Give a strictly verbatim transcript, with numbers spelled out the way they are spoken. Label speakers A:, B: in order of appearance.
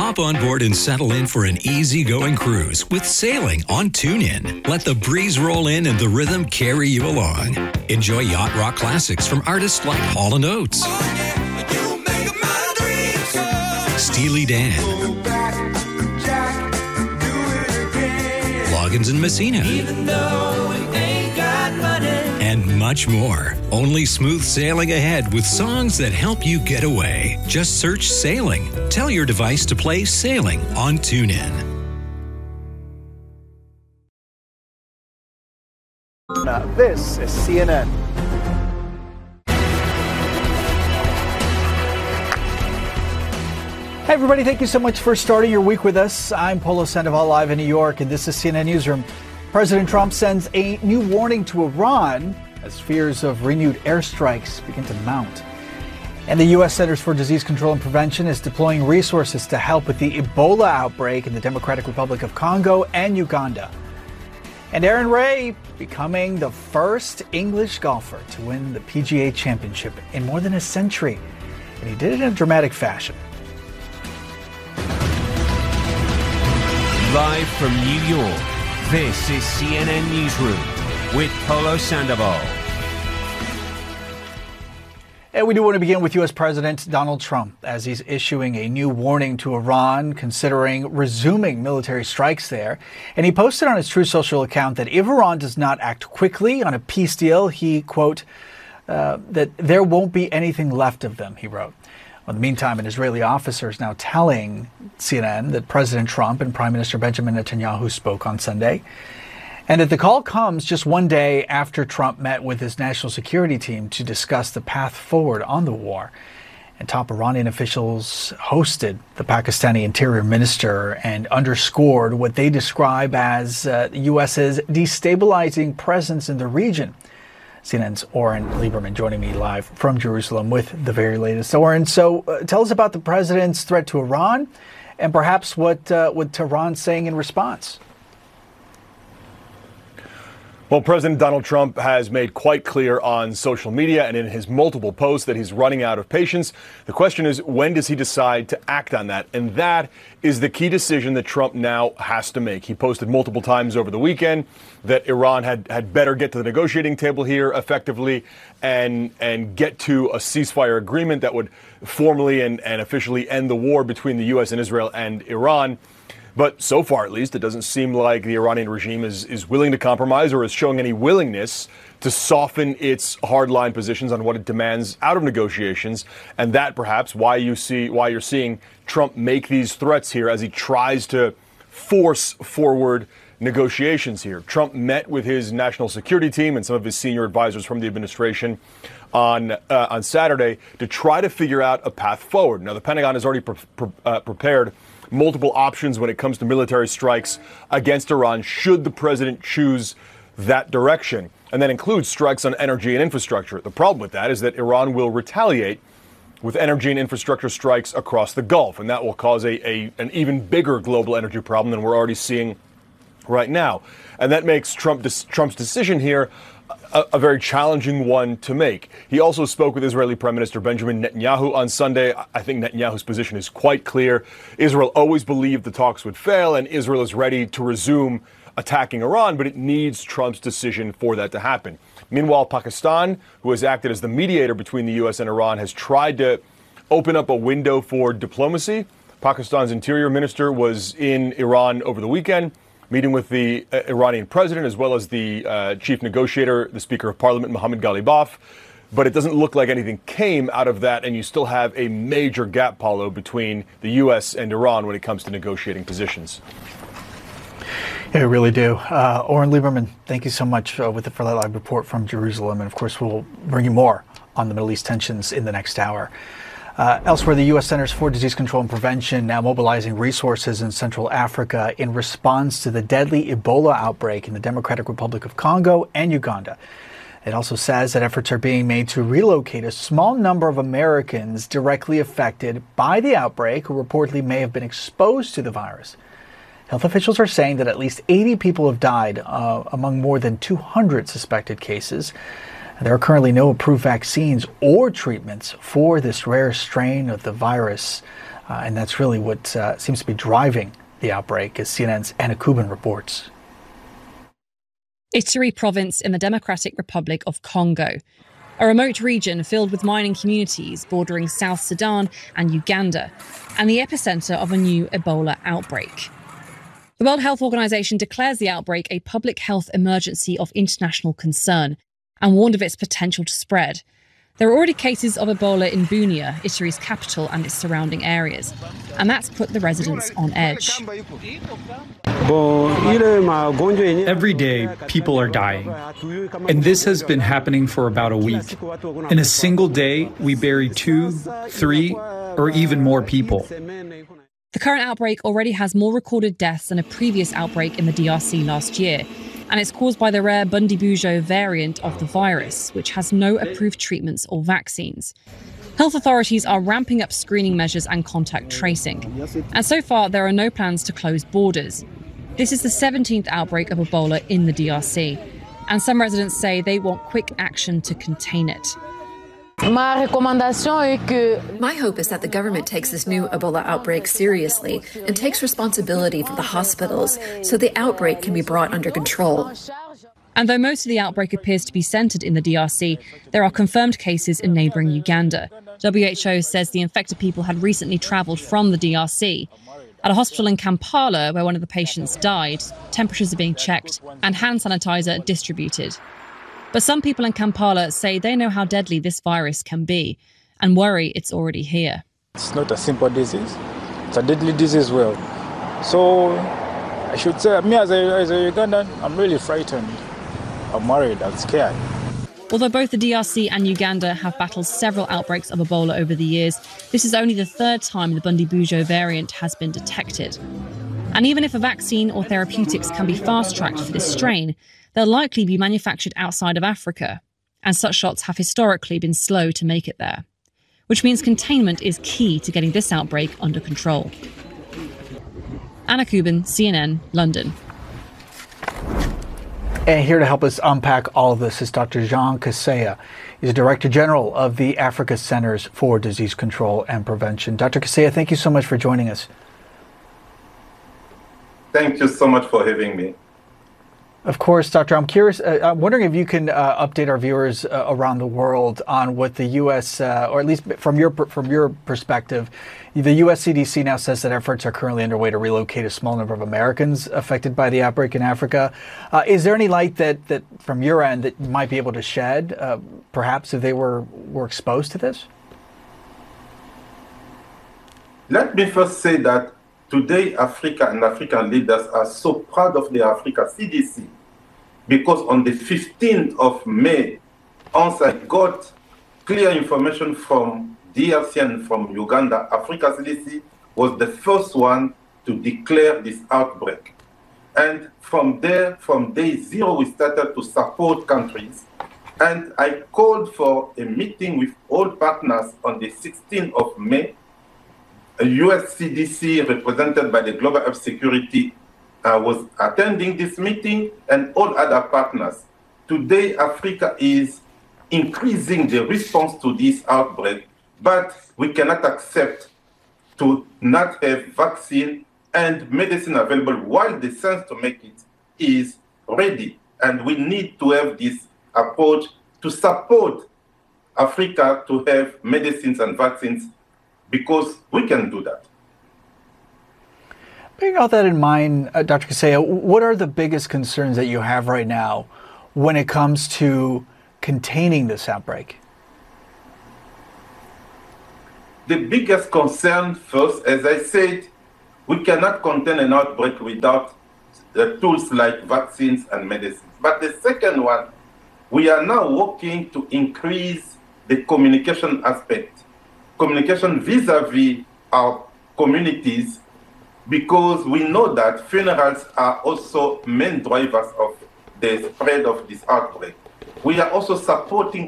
A: Hop on board and settle in for an easygoing cruise with sailing on TuneIn. Let the breeze roll in and the rhythm carry you along. Enjoy yacht rock classics from artists like Hall and Oates, Steely Dan, Loggins and Messina, and much more. Only smooth sailing ahead with songs that help you get away. Just search Sailing. Tell your device to play Sailing on TuneIn.
B: Now, this is C N N. Hey everybody, thank you so much for starting your week with us. I'm Polo Sandoval live in New York, and this is C N N Newsroom. President Trump sends a new warning to Iran as fears of renewed airstrikes begin to mount. And the U S Centers for Disease Control and Prevention is deploying resources to help with the Ebola outbreak in the Democratic Republic of Congo and Uganda. And Aaron Ray becoming the first English golfer to win the P G A Championship in more than a century. And he did it in a dramatic fashion.
C: Live from New York, this is C N N Newsroom with Polo Sandoval.
B: And we do want to begin with U S President Donald Trump as he's issuing a new warning to Iran considering resuming military strikes there. And he posted on his Truth Social account that if Iran does not act quickly on a peace deal, he, quote, uh, that there won't be anything left of them, he wrote. Well, in the meantime, an Israeli officer is now telling C N N that President Trump and Prime Minister Benjamin Netanyahu spoke on Sunday, and that the call comes just one day after Trump met with his national security team to discuss the path forward on the war. And top Iranian officials hosted the Pakistani interior minister and underscored what they describe as uh, the U S's destabilizing presence in the region. C N N's Oren Lieberman joining me live from Jerusalem with the very latest. Oren, so uh, tell us about the president's threat to Iran and perhaps what, uh, what Tehran's saying in response.
D: Well, President Donald Trump has made quite clear on social media and in his multiple posts that he's running out of patience. The question is, when does he decide to act on that? And that is the key decision that Trump now has to make. He posted multiple times over the weekend that Iran had, had better get to the negotiating table here effectively and and get to a ceasefire agreement that would formally and, and officially end the war between the U S and Israel and Iran. But so far, at least, it doesn't seem like the Iranian regime is, is willing to compromise or is showing any willingness to soften its hardline positions on what it demands out of negotiations. And that perhaps why you see why you're seeing Trump make these threats here as he tries to force forward negotiations here. Trump met with his national security team and some of his senior advisors from the administration on uh, on Saturday to try to figure out a path forward. Now, the Pentagon has already pre- pre- uh, prepared multiple options when it comes to military strikes against Iran should the president choose that direction. And that includes strikes on energy and infrastructure. The problem with that is that Iran will retaliate with energy and infrastructure strikes across the Gulf, and that will cause a, a an even bigger global energy problem than we're already seeing right now. And that makes Trump Trump's decision here a, a very challenging one to make. He also spoke with Israeli Prime Minister Benjamin Netanyahu on Sunday. I think Netanyahu's position is quite clear. Israel always believed the talks would fail, and Israel is ready to resume attacking Iran, but it needs Trump's decision for that to happen. Meanwhile, Pakistan, who has acted as the mediator between the U S and Iran, has tried to open up a window for diplomacy. Pakistan's interior minister was in Iran over the weekend, meeting with the uh, Iranian president as well as the uh, chief negotiator, the Speaker of Parliament, Mohammad Ghalibaf. But it doesn't look like anything came out of that, and you still have a major gap, Paulo, between the U S and Iran when it comes to negotiating positions.
B: Yeah, we really do. Uh, Oren Lieberman, thank you so much uh, with the For Light Live report from Jerusalem. And of course, we'll bring you more on the Middle East tensions in the next hour. Uh, elsewhere, the U S Centers for Disease Control and Prevention now mobilizing resources in Central Africa in response to the deadly Ebola outbreak in the Democratic Republic of Congo and Uganda. It also says that efforts are being made to relocate a small number of Americans directly affected by the outbreak who reportedly may have been exposed to the virus. Health officials are saying that at least eighty people have died uh, among more than two hundred suspected cases. There are currently no approved vaccines or treatments for this rare strain of the virus Uh, and that's really what uh, seems to be driving the outbreak, as C N N's Anna Kubin reports.
E: Ituri province in the Democratic Republic of Congo, a remote region filled with mining communities bordering South Sudan and Uganda, and the epicenter of a new Ebola outbreak. The World Health Organization declares the outbreak a public health emergency of international concern and warned of its potential to spread. There are already cases of Ebola in Bunia, Ituri's capital, and its surrounding areas, and that's put the residents on edge.
F: Every day, people are dying, and this has been happening for about a week. In a single day, we bury two, three, or even more people.
E: The current outbreak already has more recorded deaths than a previous outbreak in the D R C last year, and it's caused by the rare Bundibugyo variant of the virus, which has no approved treatments or vaccines. Health authorities are ramping up screening measures and contact tracing, and so far there are no plans to close borders. This is the seventeenth outbreak of Ebola in the D R C, and some residents say they want quick action to contain it.
G: My hope is that the government takes this new Ebola outbreak seriously and takes responsibility for the hospitals so the outbreak can be brought under control.
E: And though most of the outbreak appears to be centred in the D R C, there are confirmed cases in neighbouring Uganda. W H O says the infected people had recently travelled from the D R C. At a hospital in Kampala, where one of the patients died, temperatures are being checked and hand sanitizer distributed. But some people in Kampala say they know how deadly this virus can be and worry it's already here.
H: It's not a simple disease. It's a deadly disease as well. So I should say, me as a, as a Ugandan, I'm really frightened. I'm worried, I'm scared.
E: Although both the D R C and Uganda have battled several outbreaks of Ebola over the years, this is only the third time the Bundibugyo variant has been detected. And even if a vaccine or therapeutics can be fast-tracked for this strain, they'll likely be manufactured outside of Africa, and such shots have historically been slow to make it there, which means containment is key to getting this outbreak under control. Anna Kubin, C N N, London.
B: And here to help us unpack all of this is Doctor Jean Kaseya. He's Director General of the Africa Centers for Disease Control and Prevention. Doctor Kaseya, thank you so much for joining us.
I: Thank you so much for having me.
B: Of course, Doctor, I'm curious, uh, I'm wondering if you can uh, update our viewers uh, around the world on what the U S, uh, or at least from your from your perspective, the U S C D C now says that efforts are currently underway to relocate a small number of Americans affected by the outbreak in Africa. Uh, is there any light that, that from your end that you might be able to shed, uh, perhaps if they were, were exposed to this?
I: Let me first say that today, Africa and African leaders are so proud of the Africa C D C because on the fifteenth of May, once I got clear information from D R C and from Uganda, Africa C D C was the first one to declare this outbreak. And from there, from day zero, we started to support countries. And I called for a meeting with all partners on the sixteenth of May. A U S C D C represented by the Global Health Security uh, was attending this meeting, and all other partners. Today, Africa is increasing the response to this outbreak, but we cannot accept to not have vaccine and medicine available while the science to make it is ready. And we need to have this approach to support Africa to have medicines and vaccines, because we can do that.
B: Bearing all that in mind, uh, Doctor Kaseya, what are the biggest concerns that you have right now when it comes to containing this outbreak?
I: The biggest concern first, as I said, we cannot contain an outbreak without the tools like vaccines and medicines. But the second one, we are now working to increase the communication aspect, communication vis-a-vis our communities, because we know that funerals are also main drivers of the spread of this outbreak. We are also supporting